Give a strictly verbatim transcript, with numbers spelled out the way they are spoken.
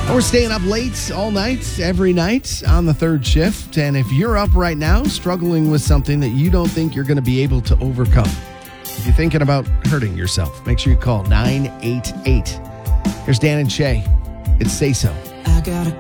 We're staying up late all night, every night on the third shift. And if you're up right now struggling with something that you don't think you're going to be able to overcome, if you're thinking about hurting yourself, make sure you call nine eight eight. Here's Dan and Shay. It's Say So. I got a